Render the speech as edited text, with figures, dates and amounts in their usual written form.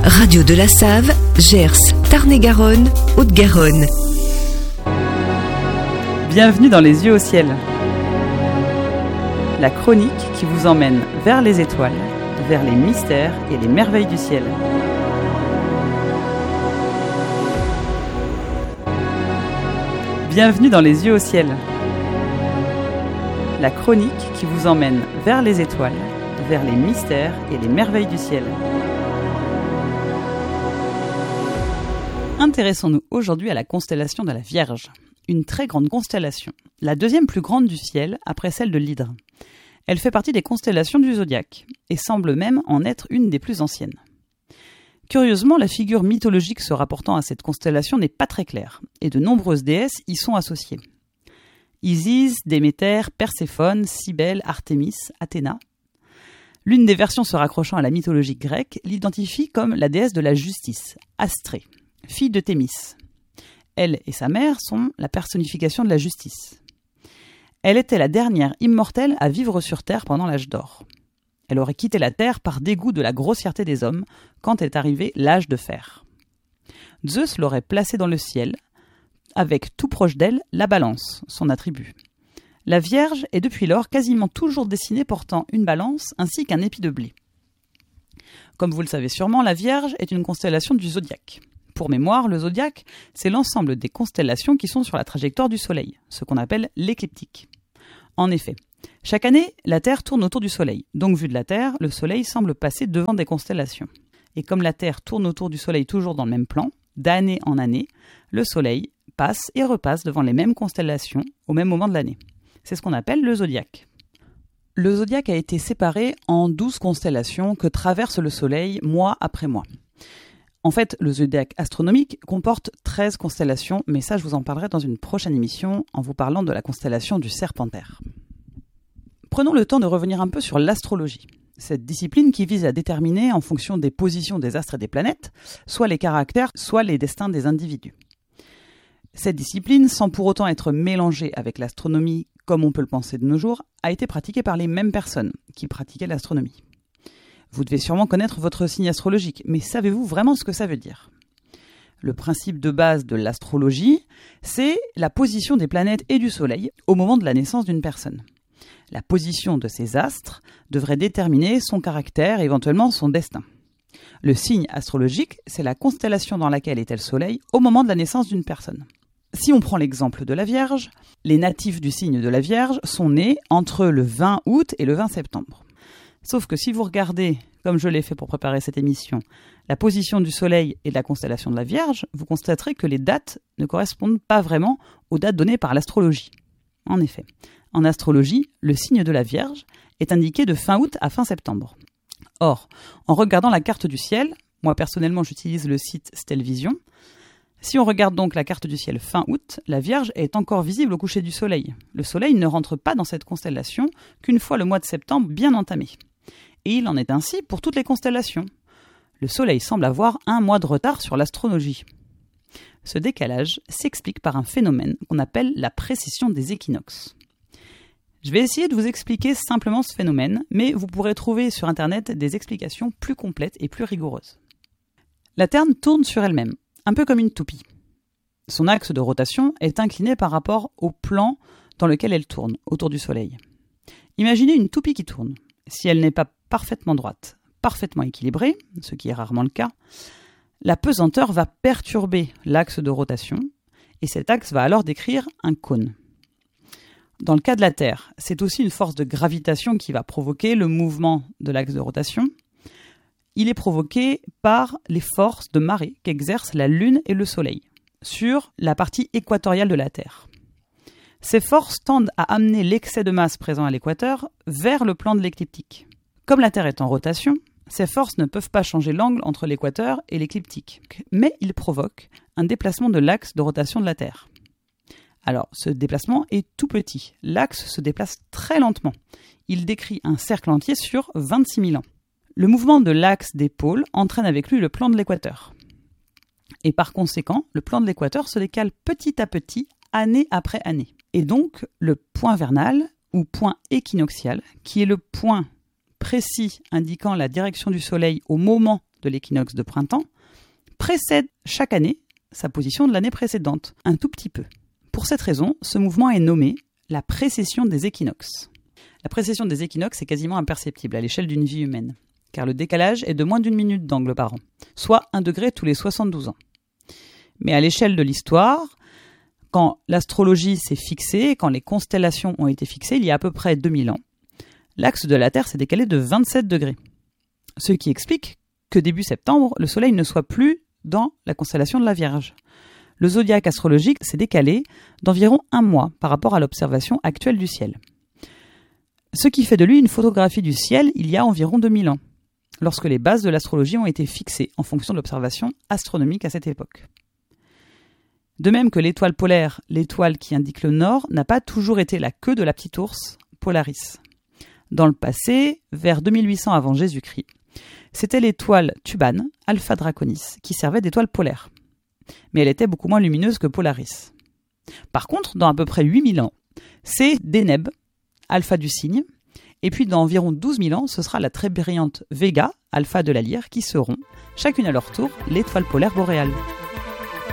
Radio de la Save, Gers, Tarn-et-Garonne, Haute-Garonne. Bienvenue dans Les Yeux au ciel. La chronique qui vous emmène vers les étoiles, vers les mystères et les merveilles du ciel. Bienvenue dans Les Yeux au ciel. La chronique qui vous emmène vers les étoiles, vers les mystères et les merveilles du ciel. Intéressons-nous aujourd'hui à la constellation de la Vierge, une très grande constellation, la deuxième plus grande du ciel après celle de l'Hydre. Elle fait partie des constellations du zodiaque et semble même en être une des plus anciennes. Curieusement, la figure mythologique se rapportant à cette constellation n'est pas très claire et de nombreuses déesses y sont associées. Isis, Déméter, Perséphone, Cybèle, Artémis, Athéna. L'une des versions se raccrochant à la mythologie grecque l'identifie comme la déesse de la justice, Astrée, fille de Thémis. Elle et sa mère sont la personnification de la justice. Elle était la dernière immortelle à vivre sur Terre pendant l'âge d'or. Elle aurait quitté la Terre par dégoût de la grossièreté des hommes quand est arrivé l'âge de fer. Zeus l'aurait placée dans le ciel, avec tout proche d'elle la balance, son attribut. La Vierge est depuis lors quasiment toujours dessinée portant une balance ainsi qu'un épi de blé. Comme vous le savez sûrement, la Vierge est une constellation du zodiaque. Pour mémoire, le zodiaque, c'est l'ensemble des constellations qui sont sur la trajectoire du Soleil, ce qu'on appelle l'écliptique. En effet, chaque année, la Terre tourne autour du Soleil. Donc, vu de la Terre, le Soleil semble passer devant des constellations. Et comme la Terre tourne autour du Soleil toujours dans le même plan, d'année en année, le Soleil passe et repasse devant les mêmes constellations au même moment de l'année. C'est ce qu'on appelle le zodiaque. Le zodiaque a été séparé en 12 constellations que traverse le Soleil mois après mois. En fait, le zodiaque astronomique comporte 13 constellations, mais ça je vous en parlerai dans une prochaine émission en vous parlant de la constellation du Serpentaire. Prenons le temps de revenir un peu sur l'astrologie. Cette discipline qui vise à déterminer, en fonction des positions des astres et des planètes, soit les caractères, soit les destins des individus. Cette discipline, sans pour autant être mélangée avec l'astronomie, comme on peut le penser de nos jours, a été pratiquée par les mêmes personnes qui pratiquaient l'astronomie. Vous devez sûrement connaître votre signe astrologique, mais savez-vous vraiment ce que ça veut dire ? Le principe de base de l'astrologie, c'est la position des planètes et du Soleil au moment de la naissance d'une personne. La position de ces astres devrait déterminer son caractère et éventuellement son destin. Le signe astrologique, c'est la constellation dans laquelle était le Soleil au moment de la naissance d'une personne. Si on prend l'exemple de la Vierge, les natifs du signe de la Vierge sont nés entre le 20 août et le 20 septembre. Sauf que si vous regardez, comme je l'ai fait pour préparer cette émission, la position du Soleil et de la constellation de la Vierge, vous constaterez que les dates ne correspondent pas vraiment aux dates données par l'astrologie. En effet, en astrologie, le signe de la Vierge est indiqué de fin août à fin septembre. Or, en regardant la carte du ciel, moi personnellement j'utilise le site Stellvision, si on regarde donc la carte du ciel fin août, la Vierge est encore visible au coucher du Soleil. Le Soleil ne rentre pas dans cette constellation qu'une fois le mois de septembre bien entamé. Et il en est ainsi pour toutes les constellations. Le Soleil semble avoir un mois de retard sur l'astrologie. Ce décalage s'explique par un phénomène qu'on appelle la précession des équinoxes. Je vais essayer de vous expliquer simplement ce phénomène, mais vous pourrez trouver sur Internet des explications plus complètes et plus rigoureuses. La Terre tourne sur elle-même, un peu comme une toupie. Son axe de rotation est incliné par rapport au plan dans lequel elle tourne, autour du Soleil. Imaginez une toupie qui tourne. Si elle n'est pas parfaitement droite, parfaitement équilibrée, ce qui est rarement le cas, la pesanteur va perturber l'axe de rotation et cet axe va alors décrire un cône. Dans le cas de la Terre, c'est aussi une force de gravitation qui va provoquer le mouvement de l'axe de rotation. Il est provoqué par les forces de marée qu'exercent la Lune et le Soleil sur la partie équatoriale de la Terre. Ces forces tendent à amener l'excès de masse présent à l'équateur vers le plan de l'écliptique. Comme la Terre est en rotation, ces forces ne peuvent pas changer l'angle entre l'équateur et l'écliptique, mais ils provoquent un déplacement de l'axe de rotation de la Terre. Alors, ce déplacement est tout petit. L'axe se déplace très lentement. Il décrit un cercle entier sur 26 000 ans. Le mouvement de l'axe des pôles entraîne avec lui le plan de l'équateur. Et par conséquent, le plan de l'équateur se décale petit à petit, année après année. Et donc, le point vernal, ou point équinoxial, qui est le point précis indiquant la direction du Soleil au moment de l'équinoxe de printemps, précède chaque année sa position de l'année précédente, un tout petit peu. Pour cette raison, ce mouvement est nommé la précession des équinoxes. La précession des équinoxes est quasiment imperceptible à l'échelle d'une vie humaine, car le décalage est de moins d'1 minute d'angle par an, soit 1 degré tous les 72 ans. Mais à l'échelle de l'histoire, quand l'astrologie s'est fixée, quand les constellations ont été fixées, il y a à peu près 2000 ans, l'axe de la Terre s'est décalé de 27 degrés. Ce qui explique que début septembre, le Soleil ne soit plus dans la constellation de la Vierge. Le zodiaque astrologique s'est décalé d'environ 1 mois par rapport à l'observation actuelle du ciel. Ce qui fait de lui une photographie du ciel il y a environ 2000 ans, lorsque les bases de l'astrologie ont été fixées en fonction de l'observation astronomique à cette époque. De même que l'étoile polaire, l'étoile qui indique le nord, n'a pas toujours été la queue de la petite ours, Polaris. Dans le passé, vers 2800 avant Jésus-Christ, c'était l'étoile Tuban, Alpha Draconis, qui servait d'étoile polaire. Mais elle était beaucoup moins lumineuse que Polaris. Par contre, dans à peu près 8000 ans, c'est Deneb, Alpha du Cygne, et puis dans environ 12 000 ans, ce sera la très brillante Vega, Alpha de la Lyre, qui seront, chacune à leur tour, l'étoile polaire boréale.